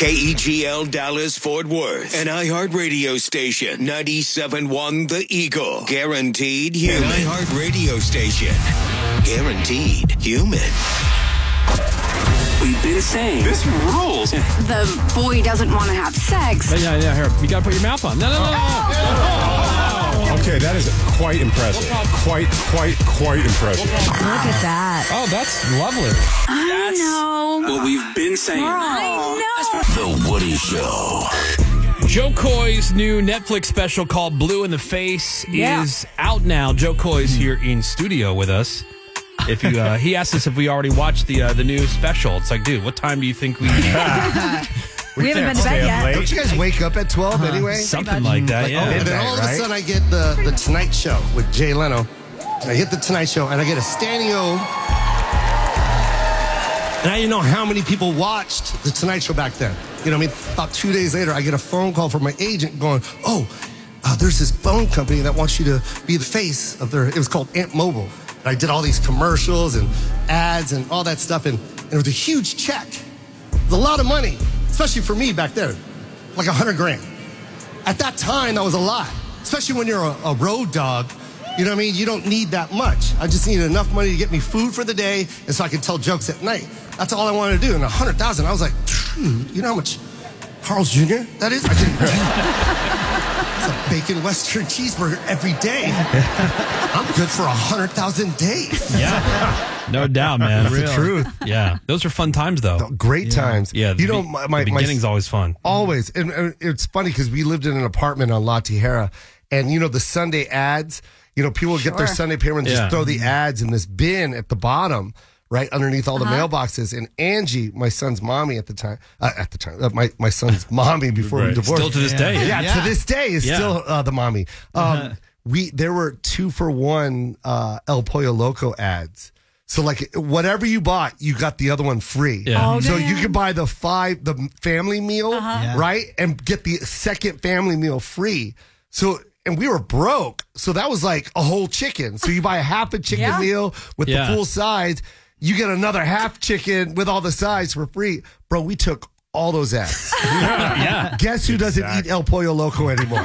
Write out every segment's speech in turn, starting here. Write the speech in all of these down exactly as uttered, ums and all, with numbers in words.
K E G L Dallas Fort Worth, an iHeart radio station, ninety-seven point one The Eagle, guaranteed human. An iHeart radio station, guaranteed human. We've been saying this rules. The boy doesn't want to have sex. Yeah, yeah, here. You got to put your mouth on. No, no, no, no. Oh, okay, that is quite impressive. Quite, quite, quite impressive. Look at that. Oh, that's lovely. I That's know. what we've been saying. I know. The Woody Show. Joe Coy's new Netflix special called Blue in the Face Yeah. is out now. Joe Coy's here in studio with us. If you, uh, he asked us if we already watched the uh, the new special. It's like, dude, what time do you think we? We, haven't been to bed yet. Don't you guys wake up at twelve anyway? Something like that, yeah. And then all of a right? sudden I get the, the Tonight Show with Jay Leno. I hit the Tonight Show and I get a standing O. Now you know how many people watched the Tonight Show back then. You know what I mean? About two days later, I get a phone call from my agent going, oh, uh, there's this phone company that wants you to be the face of their, it was called Amp Mobile. And I did all these commercials and ads and all that stuff. And, and it was a huge check. It was a lot of money, especially for me back then, like a hundred grand. At that time, that was a lot, especially when you're a, a road dog. You know what I mean? You don't need that much. I just needed enough money to get me food for the day and so I could tell jokes at night. That's all I wanted to do. And a hundred thousand, I was like, you know how much Carl's Junior that is? I didn't. It's a bacon Western cheeseburger every day. I'm good for a hundred thousand days. Yeah, no doubt, man. That's the truth. Yeah, those are fun times, though. Great times. Yeah, you the, know, my, my the beginning's my, always fun. Always. And, and it's funny because we lived in an apartment on La Tijera, and you know the Sunday ads. You know, people would get their Sure. Sunday paper and Yeah. just throw the ads in this bin at the bottom, right underneath all the Uh-huh. mailboxes. And Angie, my son's mommy at the time, uh, at the time, uh, my my son's mommy before we Right. divorced. Still to this day. Yeah, Yeah. to this day is Yeah. still uh, the mommy. Um, Uh-huh. We there were two for one uh, El Pollo Loco ads. So like whatever you bought, you got the other one free. Yeah. Oh, so damn. you could buy the five the family meal, Uh-huh. right, and get the second family meal free. So and we were broke, so that was like a whole chicken. So you buy a half a chicken Yeah. meal with Yeah. the full sides, you get another half chicken with all the sides for free, bro. We took all those ads. Yeah. Guess who doesn't eat El Pollo Loco anymore?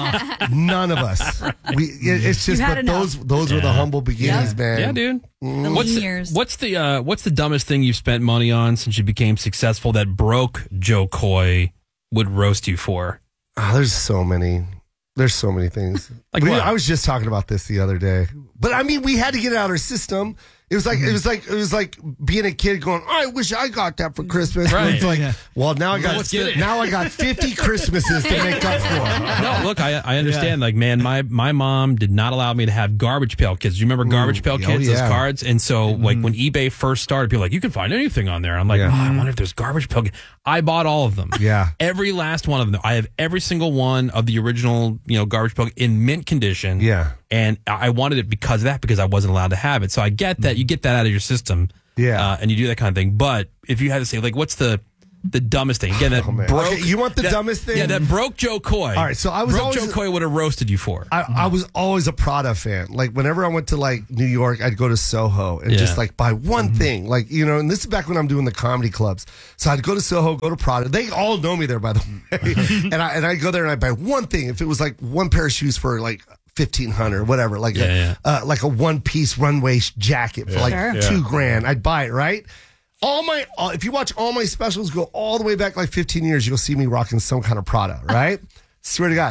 None of us. We. It, it's just, You've had but enough. those those were the Yeah. humble beginnings, man. Yeah, dude. The What's lean the, years. what's the uh, what's the dumbest thing you've spent money on since you became successful that broke Joe Coy would roast you for? Oh, there's so many. There's so many things. Like We- what? I was just talking about this the other day. But I mean, we had to get it out of our system. It was like it was like it was like being a kid going, I wish I got that for Christmas. Right. It's like, Yeah. well, now I got let's get it. now I got fifty Christmases to make up for. No, look, I I understand. Like, man, my my mom did not allow me to have Garbage Pail Kids. Do you remember Garbage Pail oh, Kids? yeah. Those cards. And so, like, when eBay first started, people were like, you can find anything on there. I'm like, Yeah. oh, I wonder if there's Garbage Pail Kids. I bought all of them. Yeah. Every last one of them. I have every single one of the original, you know, Garbage Pail in mint condition. Yeah. And I wanted it because of that, because I wasn't allowed to have it. So I get that. You get that out of your system. Yeah. Uh, and you do that kind of thing. But if you had to say, like, what's the the dumbest thing? Again, that Oh, man. broke. Okay, you want the that- dumbest thing? Yeah, that broke Joe Coy. All right, so I was broke always- Joe Coy would have roasted you for. I, I was always a Prada fan. Like whenever I went to like New York, I'd go to Soho and Yeah. just like buy one thing. Like, you know, and this is back when I'm doing the comedy clubs. So I'd go to Soho, go to Prada. They all know me there, by the way. and I and I'd go there and I'd buy one thing. If it was like one pair of shoes for like fifteen hundred or whatever, like Yeah, a, yeah. Uh, like a one piece runway sh- jacket for like Sure. Yeah. two grand. I'd buy it, right? All my, all, if you watch all my specials, go all the way back like fifteen years, you'll see me rocking some kind of Prada, right? Swear to God.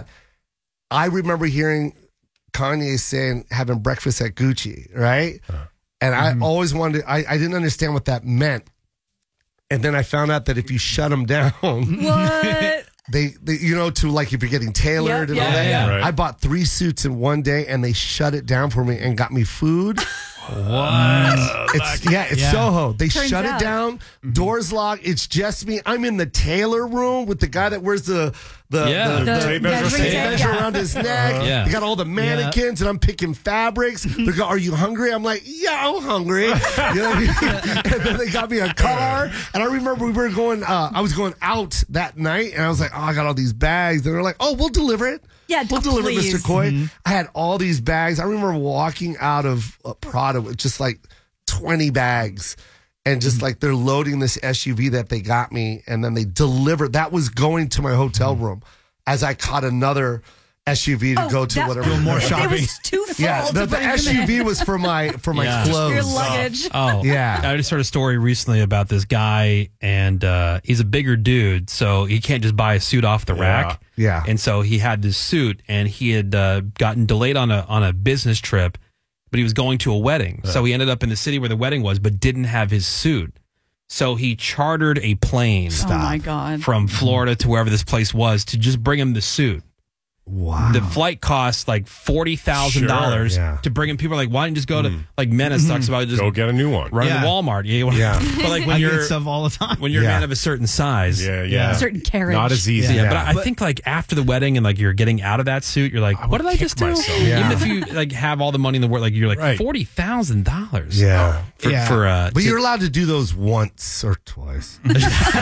I remember hearing Kanye saying having breakfast at Gucci, right? And I always wanted, I, I didn't understand what that meant. And then I found out that if you shut them down, What? they, they, you know, to like if you're getting tailored Yep, and yeah, all that. yeah. Right. I bought three suits in one day and they shut it down for me and got me food. What? It's yeah, it's Yeah. Soho. They Turns shut out. it down. Doors locked. It's just me. I'm in the tailor room with the guy that wears the the Yeah. the, The the tape measuring measure tape tape, measure yeah. around his neck. Yeah. They got all the mannequins, and I'm picking fabrics. They go, "Are you hungry?" I'm like, "Yeah, I'm hungry." You know what I mean? And then they got me a car, and I remember we were going. Uh, I was going out that night, and I was like, "Oh, I got all these bags." And they're like, "Oh, we'll deliver it." Yeah, We'll deliver it, please. Mister Coy. I had all these bags. I remember walking out of uh, Prada with just like twenty bags. and just like they're loading this S U V that they got me, and then they delivered. That was going to my hotel room as I caught another S U V to Oh, go to that- whatever. Do more It shopping. was too full. Yeah, to the, the bring them S U V in. was for my for my Yeah. clothes. Your luggage. Oh, Yeah. I just heard a story recently about this guy, and uh, he's a bigger dude, so he can't just buy a suit off the rack. Yeah. And so he had this suit, and he had uh, gotten delayed on a on a business trip, but he was going to a wedding. So he ended up in the city where the wedding was, but didn't have his suit. So he chartered a plane Oh my God. from Florida to wherever this place was to just bring him the suit. Wow. The flight cost like forty thousand dollars Sure, yeah. to bring him. People are like, why don't you just go to like Menace talks about just Go get a new one. run Yeah. to Walmart. Yeah, you wanna- Yeah. but like when I you're get stuff all the time. when you're Yeah. a man of a certain size, Yeah, yeah. A certain carriage. Not as easy. yeah. Yeah. But I, I But- think like after the wedding and like you're getting out of that suit, you're like, I what would did I kick just do? myself. Yeah. Even if you like have all the money in the world, like you're like Right. forty thousand dollars. Yeah. for Yeah. for uh. But to- you're allowed to do those once or twice. But Joe,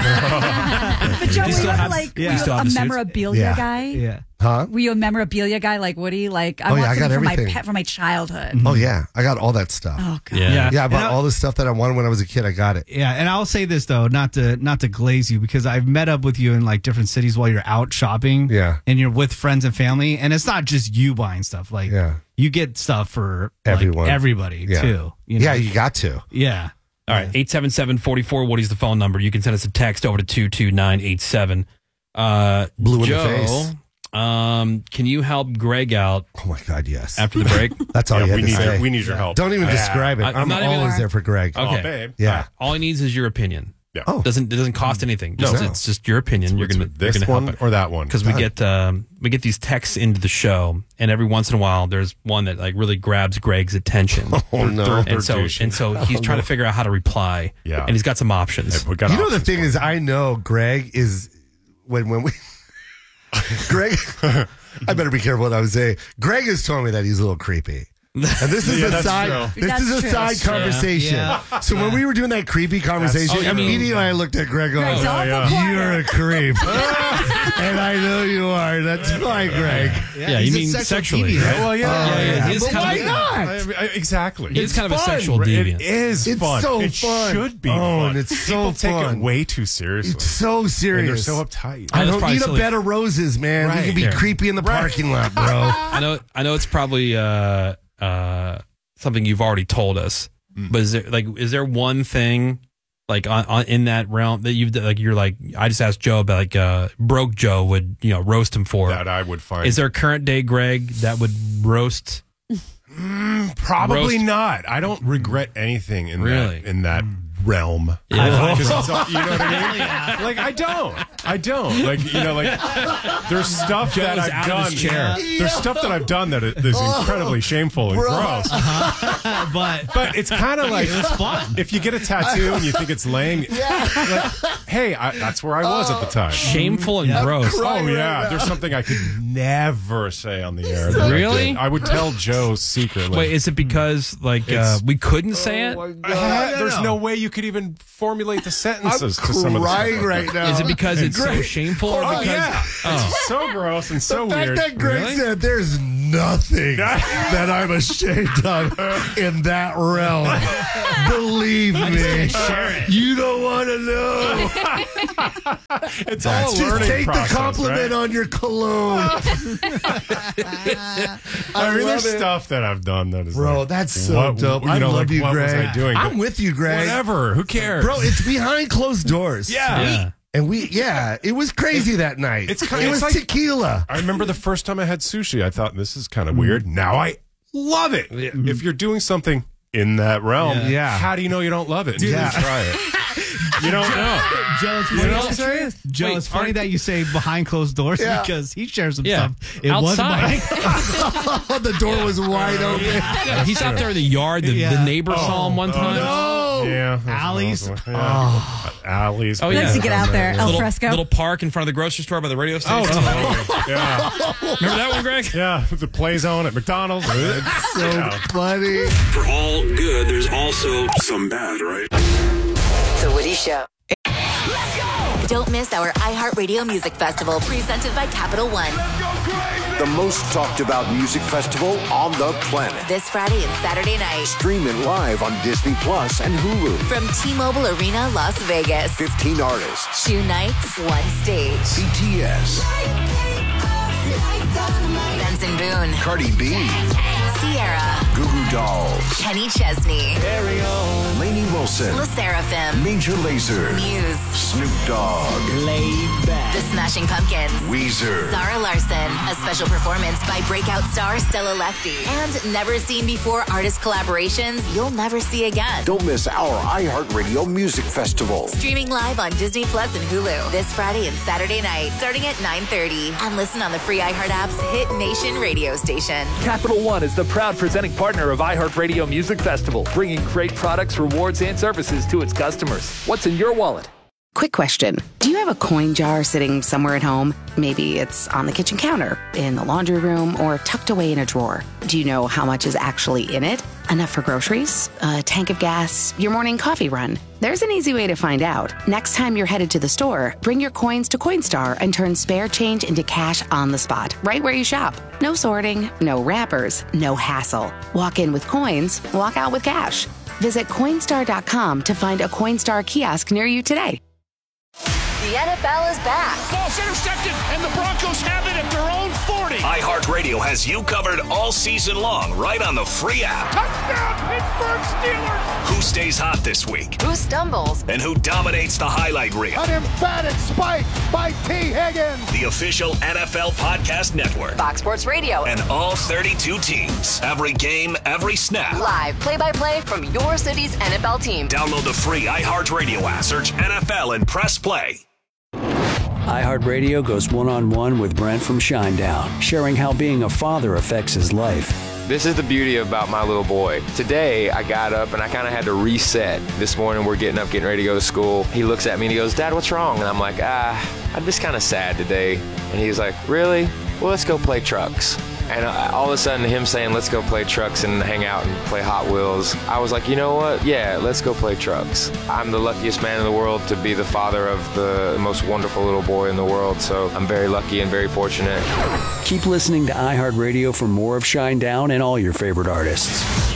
Do you were still you have- like yeah. were you still have a the suits? memorabilia Yeah. guy? Yeah. Huh? Were you a memorabilia guy like Woody? Like I Oh, want yeah, I got something for my everything. pet from my childhood. Oh, yeah. I got all that stuff. Oh God. yeah. Yeah. Yeah, I bought And I- all the stuff that I wanted when I was a kid. I got it. Yeah, and I'll say this though, not to not to glaze you, because I've met up with you in like different cities while you're out shopping. Yeah. and you're with friends and family, and it's not just you buying stuff. Like, Yeah. you get stuff for like, Everyone. everybody Yeah. too. You know? Yeah, you got to. yeah. All right, eight seven seven, four four, Woody's the phone number. You can send us a text over to two two nine eight seven. Uh, Blue in the Joe, face. Um, can you help Greg out Oh, my God, yes. after the break? That's all Yeah, you had we to need say. your, we need your help. Don't even Yeah. describe it. I- I'm, I'm not even- always there for Greg. Okay. Oh, babe. Yeah. All he needs is your opinion. Yeah. Oh. Doesn't it doesn't cost anything? Just, No. It's just your opinion. You're What's gonna with you're this gonna one help or that one? because we Done. get um, we get these texts into the show, and every once in a while there's one that like really grabs Greg's attention. Oh, no. They're- And so douchey. and so he's trying to figure out how to reply. Yeah. and he's got some options. We got You know, the options thing for is, I know Greg is, when, when we, Greg, I better be careful what I was saying. Greg has told me that he's a little creepy. And this is Yeah, a that's side. true. This That's is a true. side That's true. conversation. Yeah. So when we were doing that creepy conversation, Oh, you mean- immediately I looked at Greg going, Greg's awful yeah. quiet. "You're a creep," and I know you are. That's fine, Greg. Yeah, you he's a mean sexual sexually, deviant. right? Well, yeah, Yeah, yeah, yeah. he is But kind why of, not? I- I- exactly. He is kind of a sexual It deviant. is It's fun. so it fun. should be Oh, fun. and it's so People take fun. it way too seriously. It's so and serious. they're so uptight. I That's don't probably need silly. a bed of roses, man. Right. We can be Here. creepy in the Right. parking lot, bro. I know I know it's probably uh uh something you've already told us, but is there like is there one thing like on, on in that realm that you've like you're like I just asked Joe about like uh broke Joe would you know roast him for? that I would find. Is there a current day Greg that would roast? Probably roast? not. I don't regret anything in Really? that in that realm. Yeah. 'Cause it's all- you know what I mean? Like I don't. I don't. Like you know, like there's stuff that Joe's I've out of done. his chair. There's stuff that I've done that is incredibly shameful and gross. but But it's kind of like it's fun. If you get a tattoo and you think it's lame, like, hey, I, that's where I was at the time. Shameful and gross. Oh yeah, there's something I could never say on the air. that I Really? did. I would tell Joe secretly. Wait, is it because like uh, It's- we couldn't say it? Uh, there's no way you could even formulate the sentences to some of the Crying stuff. right now. Is it because it's so Greg- shameful? Or Oh because, yeah, Oh. it's so gross and so the fact weird. that Greg Really? said there's nothing that I'm ashamed of in that realm. Believe me. You don't want to know. It's all Just learning take process, the compliment right? on your cologne. I mean, love there's it. stuff that I've done that is Bro, like, that's so what- dope. You I know, love like, you, what Greg. was I doing? I'm with you, Greg. Whatever. Who cares, Bro, it's behind closed doors. Yeah. Yeah. And we, yeah, it was crazy that night. it's kind- it it's was like- tequila. I remember the first time I had sushi, I thought this is kind of weird. Now I love it. If you're doing something in that realm, Yeah. Yeah. how do you know you don't love it? Until Yeah. you try it. You don't know. Joe, it's You funny, know what I'm saying? Joe, Wait, it's funny aren't- that you say behind closed doors Yeah. because he shares some Yeah. stuff. It was Outside. behind. The door was wide open. Yeah, he's out there in the yard. The, the Yeah. neighbor saw him one time. No. Yeah. Alleys. Yeah. Alleys. Oh, yeah. Let's get out there. El little, fresco. little park in front of the grocery store by the radio Oh, station. totally. Yeah. Remember that one, Greg? Yeah. The play zone at McDonald's. So Yeah. funny. For all good, there's also some bad, right? The Woody Show. Don't miss our iHeartRadio Music Festival presented by Capital One. The most talked about music festival on the planet. This Friday and Saturday night. Stream it live on Disney Plus and Hulu. From T-Mobile Arena, Las Vegas. fifteen artists. Two nights, one stage. B T S. Benson Boone. Cardi B. Sierra. Goo Goo Dolls. Kenny Chesney. Lainey Wilson. La Seraphim. Major Lazer. Muse. Snoop Dogg. The Smashing Pumpkins. Weezer. Zara Larson. A special performance by breakout star Stella Lefty. And never seen before artist collaborations you'll never see again. Don't miss our iHeartRadio Music Festival. Streaming live on Disney Plus and Hulu this Friday and Saturday night, starting at nine thirty. And listen on the free iHeart app's Hit Nation radio station. Capital One is the proud presenting partner of iHeartRadio Music Festival, bringing great products, rewards, and services to its customers. What's in your wallet? Quick question. Do you have a coin jar sitting somewhere at home? Maybe it's on the kitchen counter, in the laundry room, or tucked away in a drawer. Do you know how much is actually in it? Enough for groceries? A tank of gas? Your morning coffee run? There's an easy way to find out. Next time you're headed to the store, bring your coins to Coinstar and turn spare change into cash on the spot, right where you shop. No sorting, no wrappers, no hassle. Walk in with coins, walk out with cash. Visit Coinstar dot com to find a Coinstar kiosk near you today. The N F L is back. Ball's intercepted, and the Broncos have it at their own forty. iHeartRadio has you covered all season long, right on the free app. Touchdown, Pittsburgh Steelers! Who stays hot this week? Who stumbles? And who dominates the highlight reel? An emphatic spike by T. Higgins. The official N F L podcast network. Fox Sports Radio. And all thirty-two teams. Every game, every snap. Live play-by-play from your city's N F L team. Download the free iHeartRadio app. Search N F L and press play. iHeartRadio goes one-on-one with Brent from Shinedown, sharing how being a father affects his life. This is the beauty about my little boy. Today, I got up and I kind of had to reset. This morning, we're getting up, getting ready to go to school. He looks at me and he goes, "Dad, what's wrong?" And I'm like, ah, I'm just kind of sad today. And he's like, "Really? Well, let's go play trucks." And uh, all of a sudden, him saying, "Let's go play trucks and hang out and play Hot Wheels," I was like, you know what? Yeah, let's go play trucks. I'm the luckiest man in the world to be the father of the most wonderful little boy in the world, so I'm very lucky and very fortunate. Keep listening to iHeartRadio for more of Shinedown and all your favorite artists.